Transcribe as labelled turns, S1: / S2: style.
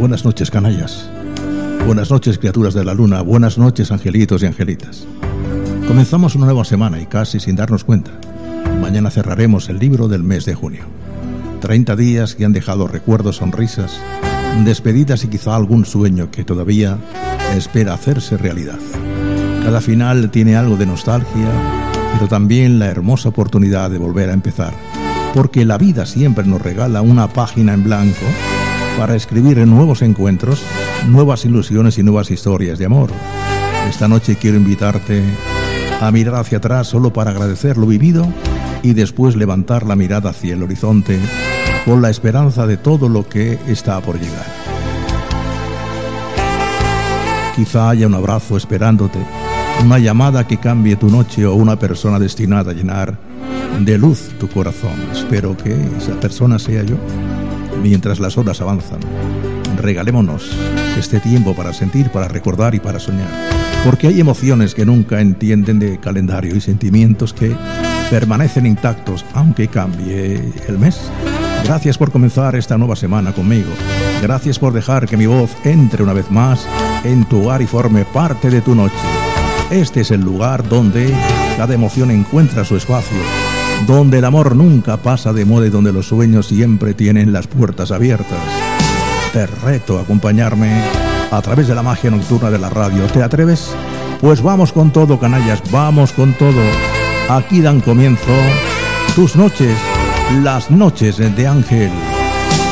S1: Buenas noches, canallas. Buenas noches, criaturas de la luna. Buenas noches, angelitos y angelitas. Comenzamos una nueva semana y casi sin darnos cuenta, mañana cerraremos el libro del mes de junio. 30 días que han dejado recuerdos, sonrisas, despedidas y quizá algún sueño que todavía espera hacerse realidad. Cada final tiene algo de nostalgia, pero también la hermosa oportunidad de volver a empezar, porque la vida siempre nos regala una página en blanco para escribir nuevos encuentros, nuevas ilusiones y nuevas historias de amor. Esta noche quiero invitarte a mirar hacia atrás solo para agradecer lo vivido y después levantar la mirada hacia el horizonte con la esperanza de todo lo que está por llegar. Quizá haya un abrazo esperándote, una llamada que cambie tu noche o una persona destinada a llenar de luz tu corazón. Espero que esa persona sea yo. Mientras las horas avanzan, regalémonos este tiempo para sentir, para recordar y para soñar, porque hay emociones que nunca entienden de calendario y sentimientos que permanecen intactos aunque cambie el mes. Gracias por comenzar esta nueva semana conmigo. Gracias por dejar que mi voz entre una vez más en tu hogar y forme parte de tu noche. Este es el lugar donde cada emoción encuentra su espacio, donde el amor nunca pasa de moda y donde los sueños siempre tienen las puertas abiertas. Te reto a acompañarme a través de la magia nocturna de la radio. ¿Te atreves? Pues vamos con todo, canallas, vamos con todo. Aquí dan comienzo tus noches, las noches de Ángel.